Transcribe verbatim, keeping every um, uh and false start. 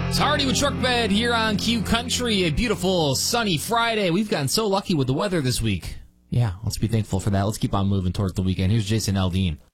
It's Hardy with Truck Bed here on Q Country. A beautiful sunny Friday. We've gotten so lucky with the weather this week. Yeah, let's be thankful for that. Let's keep on moving towards the weekend. Here's Jason Aldean.